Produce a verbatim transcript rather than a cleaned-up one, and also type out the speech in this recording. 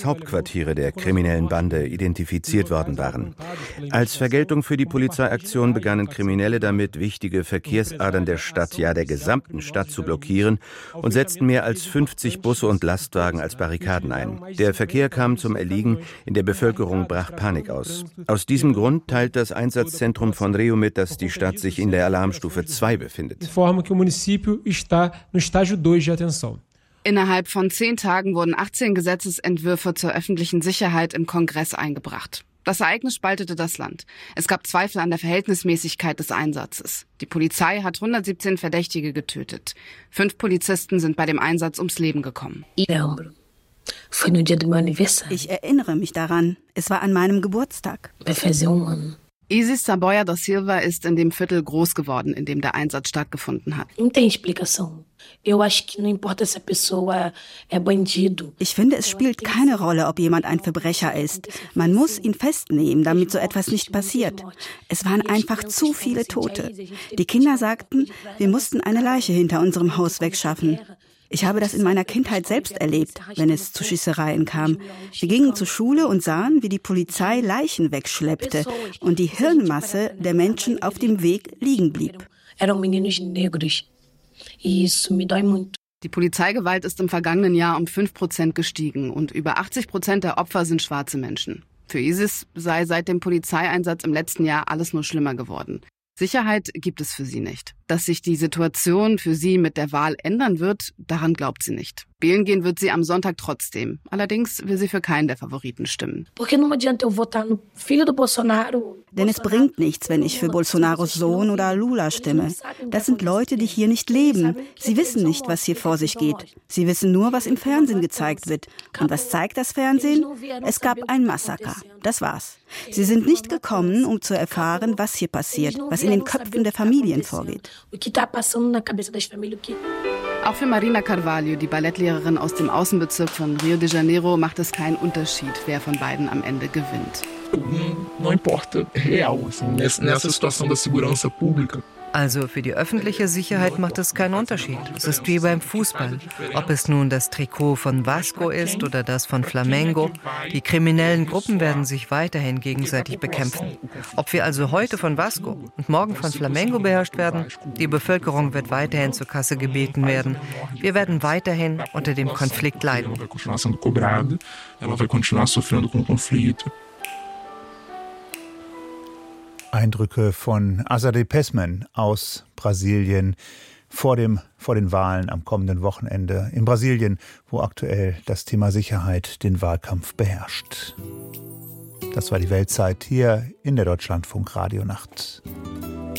als Hauptquartiere der kriminellen Bande identifiziert worden waren. Als Vergeltung für die Polizeiaktion begannen Kriminelle damit, wichtige Verkehrsadern der Stadt, ja der gesamten Stadt, zu blockieren und setzten mehr als fünfzig Busse und Lastwagen als Barrikaden ein. Der Verkehr kam zum Erliegen, in der Bevölkerung brach Panik aus. Aus diesem Grund teilt das Einsatzzentrum von Rio mit, dass die Stadt sich in der Alarmstufe zwei befindet. Innerhalb von zehn Tagen wurden achtzehn Gesetzesentwürfe zur öffentlichen Sicherheit im Kongress eingebracht. Das Ereignis spaltete das Land. Es gab Zweifel an der Verhältnismäßigkeit des Einsatzes. Die Polizei hat hundertsiebzehn Verdächtige getötet. Fünf Polizisten sind bei dem Einsatz ums Leben gekommen. Ich erinnere mich daran. Es war an meinem Geburtstag. Isis Saboia da Silva ist in dem Viertel groß geworden, in dem der Einsatz stattgefunden hat. Ich finde, es spielt keine Rolle, ob jemand ein Verbrecher ist. Man muss ihn festnehmen, damit so etwas nicht passiert. Es waren einfach zu viele Tote. Die Kinder sagten, wir mussten eine Leiche hinter unserem Haus wegschaffen. Ich habe das in meiner Kindheit selbst erlebt, wenn es zu Schießereien kam. Wir gingen zur Schule und sahen, wie die Polizei Leichen wegschleppte und die Hirnmasse der Menschen auf dem Weg liegen blieb. Die Polizeigewalt ist im vergangenen Jahr um fünf Prozent gestiegen und über achtzig Prozent der Opfer sind schwarze Menschen. Für Isis sei seit dem Polizeieinsatz im letzten Jahr alles nur schlimmer geworden. Sicherheit gibt es für sie nicht. Dass sich die Situation für sie mit der Wahl ändern wird, daran glaubt sie nicht. Wählen gehen wird sie am Sonntag trotzdem. Allerdings will sie für keinen der Favoriten stimmen. Denn es bringt nichts, wenn ich für Bolsonaros Sohn oder Lula stimme. Das sind Leute, die hier nicht leben. Sie wissen nicht, was hier vor sich geht. Sie wissen nur, was im Fernsehen gezeigt wird. Und was zeigt das Fernsehen? Es gab ein Massaker. Das war's. Sie sind nicht gekommen, um zu erfahren, was hier passiert, was in den Köpfen der Familien vorgeht. Auch für Marina Carvalho, die Ballettlehrerin aus dem Außenbezirk von Rio de Janeiro, macht es keinen Unterschied, wer von beiden am Ende gewinnt. Não importa real, assim, nessa situação da segurança pública. Also für die öffentliche Sicherheit macht es keinen Unterschied. Es ist wie beim Fußball. Ob es nun das Trikot von Vasco ist oder das von Flamengo. Die kriminellen Gruppen werden sich weiterhin gegenseitig bekämpfen. Ob wir also heute von Vasco und morgen von Flamengo beherrscht werden, die Bevölkerung wird weiterhin zur Kasse gebeten werden. Wir werden weiterhin unter dem Konflikt leiden. Eindrücke von Azadeh Pesman aus Brasilien vor, dem, vor den Wahlen am kommenden Wochenende in Brasilien, wo aktuell das Thema Sicherheit den Wahlkampf beherrscht. Das war die Weltzeit hier in der Deutschlandfunk Radionacht.